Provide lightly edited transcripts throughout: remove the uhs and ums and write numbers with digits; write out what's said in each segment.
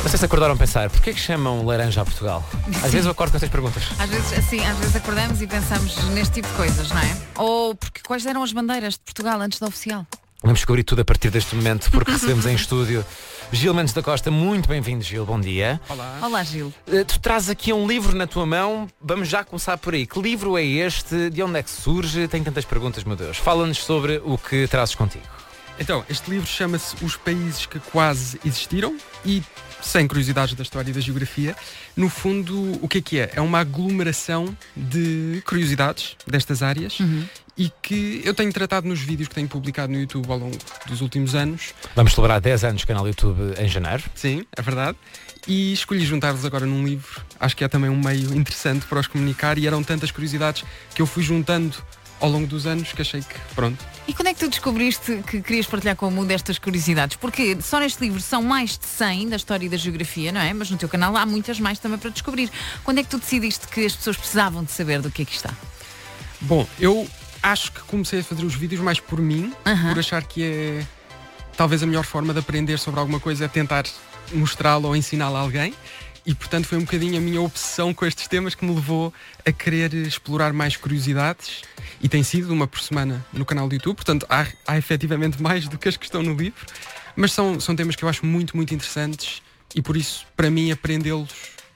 Não sei se acordaram a pensar, porquê que chamam laranja a Portugal? Às vezes eu acordo com essas perguntas. Às vezes acordamos e pensamos neste tipo de coisas, não é? Ou porque quais eram as bandeiras de Portugal antes da oficial? Vamos descobrir tudo a partir deste momento, porque recebemos em estúdio Gil Mendes da Costa. Muito bem-vindo, Gil, bom dia. Olá. Olá, Gil. Tu trazes aqui um livro na tua mão, vamos já começar por aí. Que livro é este? De onde é que surge? Tenho tantas perguntas, meu Deus. Fala-nos sobre o que trazes contigo. Então, este livro chama-se Os Países que Quase Existiram e, sem curiosidades da história e da geografia, no fundo, o que é? É uma aglomeração de curiosidades destas áreas e que eu tenho tratado nos vídeos que tenho publicado no YouTube ao longo dos últimos anos. Vamos celebrar 10 anos do canal YouTube em janeiro. Sim, é verdade. E escolhi juntar-los agora num livro. Acho que é também um meio interessante para os comunicar e eram tantas curiosidades que eu fui juntando ao longo dos anos que achei que, pronto. E quando é que tu descobriste que querias partilhar com o mundo estas curiosidades? Porque só neste livro são mais de 100 da história e da geografia, não é? Mas no teu canal há muitas mais também para descobrir. Quando é que tu decidiste que as pessoas precisavam de saber do que aqui está? Bom, eu acho que comecei a fazer os vídeos mais por mim, por achar que é talvez a melhor forma de aprender sobre alguma coisa é tentar mostrá-la ou ensiná-la a alguém. E, portanto, foi um bocadinho a minha obsessão com estes temas que me levou a querer explorar mais curiosidades. E tem sido uma por semana no canal do YouTube. Portanto, há efetivamente mais do que as que estão no livro. Mas são temas que eu acho muito, muito interessantes. E, por isso, para mim, aprendê-los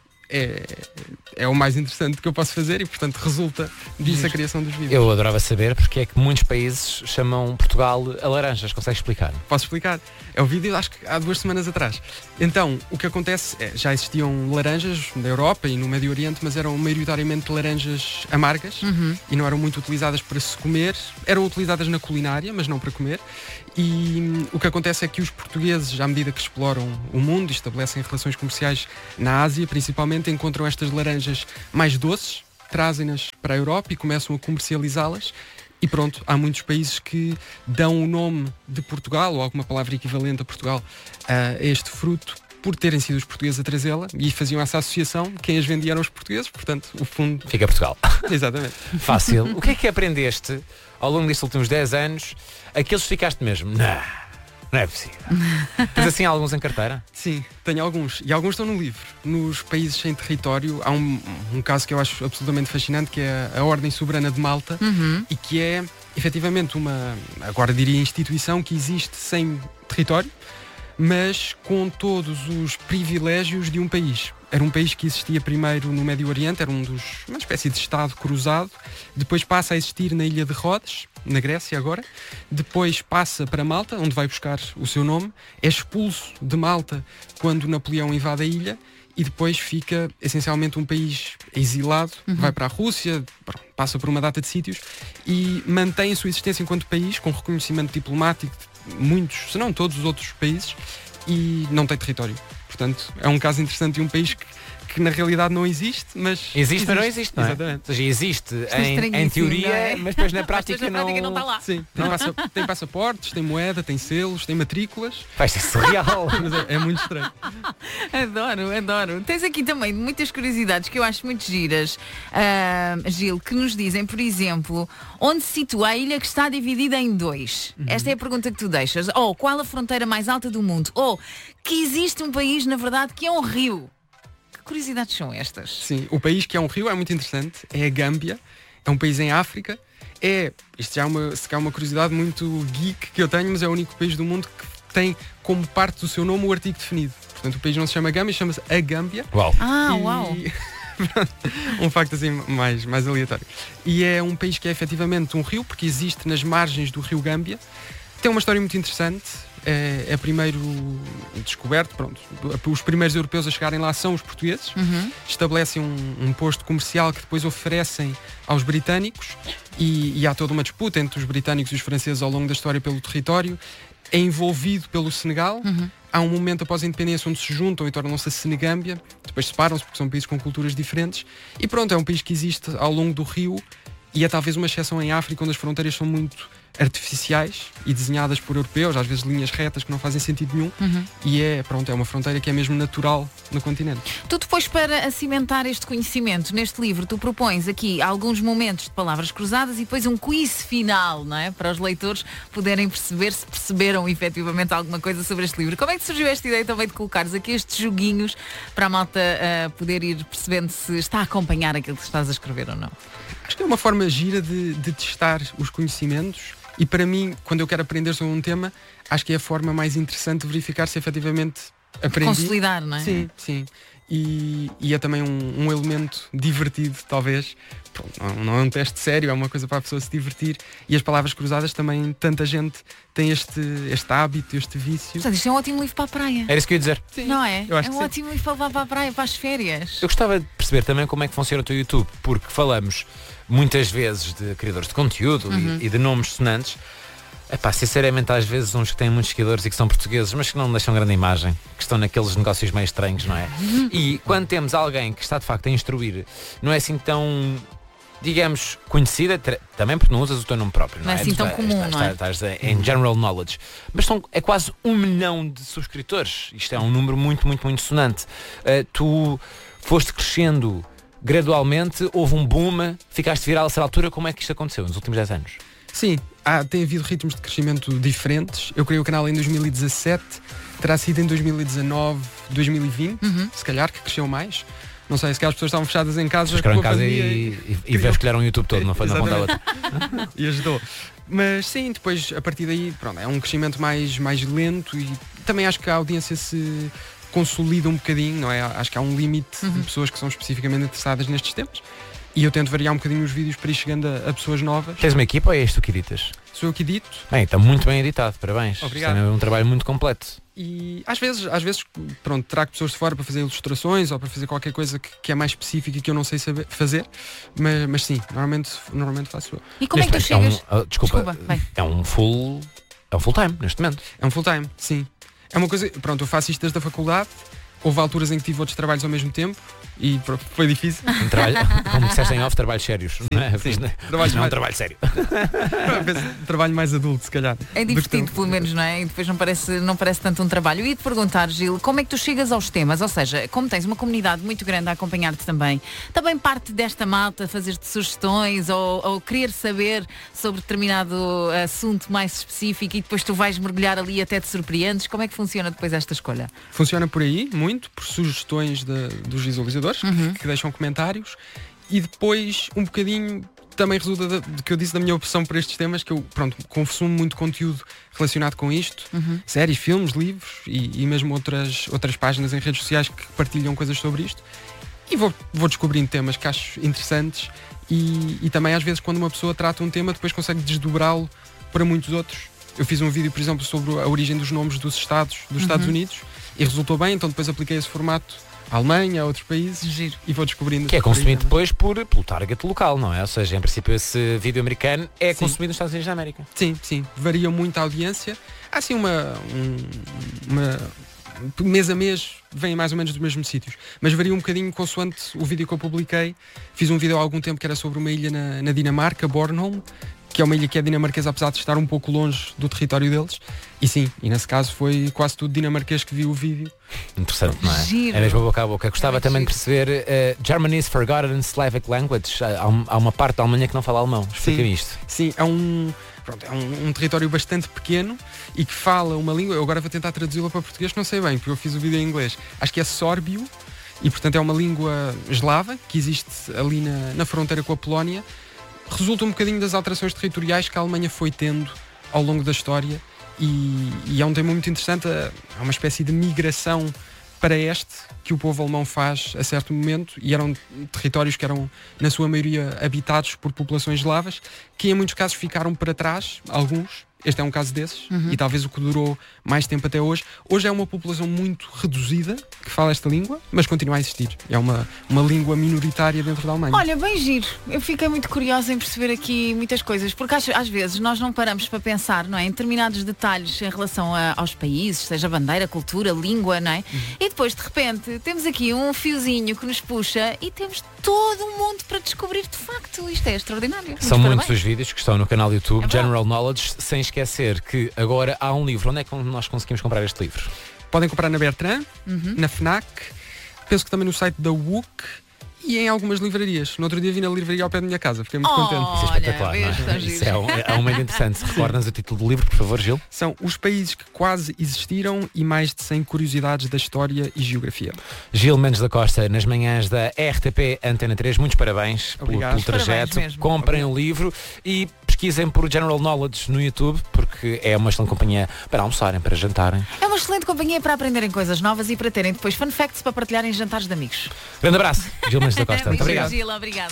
é o mais interessante que eu posso fazer. E, portanto, resulta disso a criação dos vídeos. Eu adorava saber porque é que muitos países chamam Portugal a laranjas. Consegues explicar? Posso explicar? É o vídeo, acho que há 2 semanas atrás. Então, o que acontece é, já existiam laranjas na Europa e no Médio Oriente, mas eram maioritariamente laranjas amargas e não eram muito utilizadas para se comer. Eram utilizadas na culinária, mas não para comer. E o que acontece é que os portugueses, à medida que exploram o mundo e estabelecem relações comerciais na Ásia, principalmente, encontram estas laranjas mais doces, trazem-nas para a Europa e começam a comercializá-las. E pronto, há muitos países que dão o nome de Portugal, ou alguma palavra equivalente a Portugal, a este fruto, por terem sido os portugueses a trazê-la, e faziam essa associação, quem as vendia eram os portugueses, portanto, o fundo... Fica Portugal. Exatamente. Fácil. O que é que aprendeste ao longo destes últimos 10 anos? Aqueles ficaste mesmo? Não é possível. Tens assim alguns em carteira? Sim, tenho alguns. E alguns estão no livro. Nos países sem território, há um caso que eu acho absolutamente fascinante, que é a Ordem Soberana de Malta, e que é, efetivamente, uma, agora diria, instituição que existe sem território, mas com todos os privilégios de um país. Era um país que existia primeiro no Médio Oriente, era uma espécie de Estado cruzado, depois passa a existir na Ilha de Rodes, na Grécia agora, depois passa para Malta, onde vai buscar o seu nome, é expulso de Malta quando Napoleão invade a ilha e depois fica essencialmente um país exilado, vai para a Rússia, passa por uma data de sítios e mantém a sua existência enquanto país, com reconhecimento diplomático de muitos, se não todos os outros países, e não tem território. Portanto, é um caso interessante de um país que na realidade não existe, mas... Existe, mas não existe, não é? Exatamente. Ou seja, existe em estranhíssimo, teoria, não é? mas depois na prática não está lá. Sim, tem passaportes, tem moeda, tem selos, tem matrículas. Vai ser surreal. Mas é muito estranho. Adoro. Tens aqui também muitas curiosidades que eu acho muito giras, Gil, que nos dizem, por exemplo, onde se situa a ilha que está dividida em 2? Esta é a pergunta que tu deixas. Ou qual a fronteira mais alta do mundo? Ou que existe um país, na verdade, que é um rio? Que curiosidades são estas? Sim, o país que é um rio é muito interessante, é a Gâmbia, é um país em África. Isto já é uma curiosidade muito geek que eu tenho, mas é o único país do mundo que tem como parte do seu nome o artigo definido. Portanto, o país não se chama Gâmbia, chama-se a Gâmbia. Uau. Uau. Um facto assim mais aleatório. E é um país que é efetivamente um rio, porque existe nas margens do rio Gâmbia. Tem uma história muito interessante. É primeiro descoberto, pronto. Os primeiros europeus a chegarem lá são os portugueses. Estabelecem um posto comercial que depois oferecem aos britânicos e há toda uma disputa entre os britânicos e os franceses ao longo da história pelo território. É envolvido pelo Senegal. Há um momento após a independência onde se juntam e tornam-se a Senegâmbia. Depois separam-se porque são países com culturas diferentes. E pronto, é um país que existe ao longo do rio e é talvez uma exceção em África, onde as fronteiras são muito artificiais e desenhadas por europeus, às vezes linhas retas que não fazem sentido nenhum, e é uma fronteira que é mesmo natural no continente. Tu depois, para cimentar este conhecimento neste livro, tu propões aqui alguns momentos de palavras cruzadas e depois um quiz final, não é? Para os leitores poderem perceber se perceberam efetivamente alguma coisa sobre este livro. Como é que surgiu esta ideia também de colocares aqui estes joguinhos para a malta poder ir percebendo se está a acompanhar aquilo que estás a escrever ou não? Acho que é uma forma gira de testar os conhecimentos. E para mim, quando eu quero aprender sobre um tema, acho que é a forma mais interessante de verificar se efetivamente aprendi. Consolidar, não é? Sim, sim. E é também um elemento divertido, talvez. Pronto, não é um teste sério, é uma coisa para a pessoa se divertir. E as palavras cruzadas também, tanta gente tem este hábito, este vício. Portanto, isto é um ótimo livro para a praia. Era isso que eu ia dizer. Sim, não é? É um sim. ótimo livro para levar para a praia, para as férias. Eu gostava de perceber também como é que funciona o teu YouTube, porque falamos muitas vezes de criadores de conteúdo e de nomes sonantes. Epá, sinceramente, às vezes uns que têm muitos seguidores e que são portugueses, mas que não deixam grande imagem, que estão naqueles negócios meio estranhos, não é? E quando temos alguém que está de facto a instruir, não é assim tão, digamos, conhecida, também porque não usas o teu nome próprio, não é? Não é assim tão comum, não é? Estás em general knowledge. Mas é quase 1 milhão de subscritores. Isto é um número muito, muito, muito sonante. Tu foste crescendo gradualmente, houve um boom, ficaste viral a certa altura. Como é que isto aconteceu nos últimos 10 anos? Sim, tem havido ritmos de crescimento diferentes. Eu criei o canal em 2017, terá sido em 2019, 2020, se calhar, que cresceu mais. Não sei, se calhar as pessoas estavam fechadas em casa. Ficaram em casa e vasculharam o YouTube todo, não foi na ponta da outra. E ajudou. Mas sim, depois, a partir daí, pronto, é um crescimento mais lento e também acho que a audiência se consolida um bocadinho, não é? Acho que há um limite de pessoas que são especificamente interessadas nestes temas. E eu tento variar um bocadinho os vídeos para ir chegando a pessoas novas. Tens uma equipa ou és tu que editas? Sou eu que edito. Bem, está muito bem editado, parabéns. Obrigado. É um trabalho muito completo. E às vezes, pronto, trago pessoas de fora para fazer ilustrações ou para fazer qualquer coisa que é mais específica e que eu não sei saber fazer. Mas sim, normalmente faço eu. E como é que tu chegas? Desculpa, é um full time neste momento. É um full time, sim. É uma coisa, pronto, eu faço isto desde a faculdade. Houve alturas em que tive outros trabalhos ao mesmo tempo e foi difícil. Como disseste em off, trabalhos sérios. Não é? Sim. Não é um trabalho sério. Trabalho mais adulto, se calhar. É divertido, pelo menos, não é? E depois não parece tanto um trabalho. E ia-te perguntar, Gil, como é que tu chegas aos temas? Ou seja, como tens uma comunidade muito grande a acompanhar-te também parte desta malta fazer-te sugestões ou querer saber sobre determinado assunto mais específico e depois tu vais mergulhar ali e até te surpreendes? Como é que funciona depois esta escolha? Funciona por aí, muito, por sugestões dos visualizadores que deixam comentários e depois um bocadinho também resulta do que eu disse da minha opção por estes temas, que eu, pronto, consumo muito conteúdo relacionado com isto, séries, filmes, livros e mesmo outras páginas em redes sociais que partilham coisas sobre isto e vou descobrindo temas que acho interessantes e também às vezes quando uma pessoa trata um tema depois consegue desdobrá-lo para muitos outros. Eu fiz um vídeo, por exemplo, sobre a origem dos nomes dos Estados Unidos e resultou bem, então depois apliquei esse formato à Alemanha, a outros países. Giro. E vou descobrindo. Que é consumido depois pelo target local, não é? Ou seja, em princípio esse vídeo americano é consumido nos Estados Unidos da América. Sim. Varia muito a audiência. Há assim uma mês a mês vêm mais ou menos dos mesmos sítios. Mas varia um bocadinho consoante o vídeo que eu publiquei. Fiz um vídeo há algum tempo que era sobre uma ilha na Dinamarca, Bornholm, que é uma ilha que é dinamarquesa, apesar de estar um pouco longe do território deles. E sim, e nesse caso foi quase tudo dinamarquês que viu o vídeo. Interessante, não é? Giro. É mesmo boca a boca. Gostava também de perceber Germany's Forgotten Slavic Language. Há uma parte da Alemanha que não fala alemão. Explica-me isto. Sim, é um território bastante pequeno e que fala uma língua. Eu agora vou tentar traduzi-la para português, que não sei bem, porque eu fiz o vídeo em inglês. Acho que é sórbio e, portanto, é uma língua eslava que existe ali na fronteira com a Polónia. Resulta um bocadinho das alterações territoriais que a Alemanha foi tendo ao longo da história e é um tema muito interessante. É uma espécie de migração para este que o povo alemão faz a certo momento e eram territórios que eram na sua maioria habitados por populações eslavas que em muitos casos ficaram para trás, alguns. Este é um caso desses e talvez o que durou mais tempo até hoje. Hoje é uma população muito reduzida que fala esta língua, mas continua a existir. É uma língua minoritária dentro da Alemanha. Olha, bem giro. Eu fiquei muito curiosa em perceber aqui muitas coisas, porque às vezes nós não paramos para pensar, não é, em determinados detalhes em relação aos países, seja bandeira, cultura, língua, não é? E depois, de repente, temos aqui um fiozinho que nos puxa e temos todo um mundo para descobrir de facto. Isto é extraordinário. São muitos os vídeos que estão no canal YouTube verdade. General Knowledge, sem esquecer que agora há um livro. Onde é que nós conseguimos comprar este livro? Podem comprar na Bertrand, na FNAC, penso que também no site da WUC e em algumas livrarias. No outro dia vi na livraria ao pé da minha casa, fiquei muito contente. Isso é espetacular, não é? Isso é um meio interessante. Recorda-nos o título do livro, por favor, Gil. São os países que quase existiram e mais de 100 curiosidades da história e geografia. Gil Mendes da Costa, nas manhãs da RTP Antena 3, muitos parabéns pelo trajeto. Parabéns mesmo. Comprem o livro e pesquisem por General Knowledge no YouTube, porque é uma excelente companhia para almoçarem, para jantarem. É uma excelente companhia para aprenderem coisas novas e para terem depois fun facts para partilharem em jantares de amigos. Grande abraço, Gil Mendes da Costa. Muito obrigado. Gila, obrigada.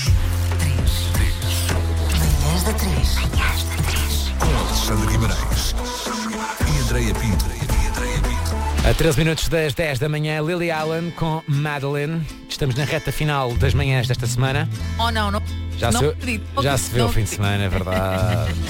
Manhãs da 3. Com Alexandre Guimarães e Andreia Pinto. A 13 minutos das 10 da manhã, Lily Allen com Madeline. Estamos na reta final das manhãs desta semana. Oh não. Já se vê o fim de semana, é verdade.